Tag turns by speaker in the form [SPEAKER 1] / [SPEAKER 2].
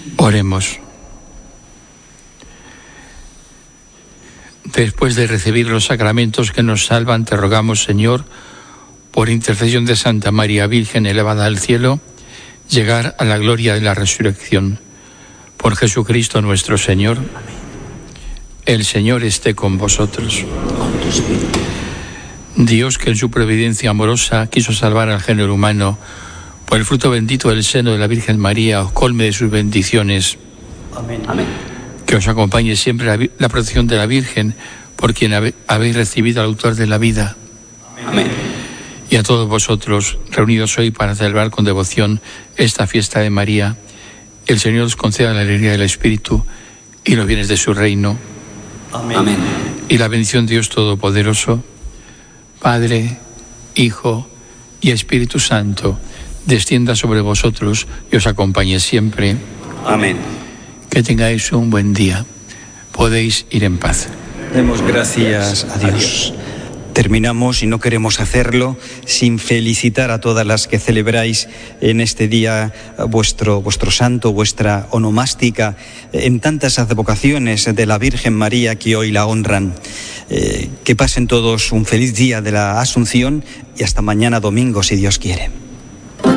[SPEAKER 1] Oremos. Después de recibir los sacramentos que nos salvan, te rogamos, Señor, por intercesión de Santa María Virgen elevada al cielo, llegar a la gloria de la resurrección. Por Jesucristo nuestro Señor. Amén. El Señor esté con vosotros.
[SPEAKER 2] Con tu espíritu.
[SPEAKER 1] Dios, que en su providencia amorosa quiso salvar al género humano, por el fruto bendito del seno de la Virgen María, os colme de sus bendiciones.
[SPEAKER 2] Amén. Amén.
[SPEAKER 1] Que os acompañe siempre la protección de la Virgen, por quien habéis recibido al autor de la vida.
[SPEAKER 2] Amén.
[SPEAKER 1] Y a todos vosotros, reunidos hoy para celebrar con devoción esta fiesta de María, el Señor os conceda la alegría del Espíritu y los bienes de su reino.
[SPEAKER 2] Amén. Amén.
[SPEAKER 1] Y la bendición de Dios Todopoderoso, Padre, Hijo y Espíritu Santo, descienda sobre vosotros y os acompañe siempre.
[SPEAKER 2] Amén.
[SPEAKER 1] Que tengáis un buen día. Podéis ir en paz.
[SPEAKER 3] Demos gracias a Dios. Terminamos, y no queremos hacerlo sin felicitar a todas las que celebráis en este día vuestro santo, vuestra onomástica, en tantas advocaciones de la Virgen María que hoy la honran. Que pasen todos un feliz día de la Asunción y hasta mañana domingo, si Dios quiere.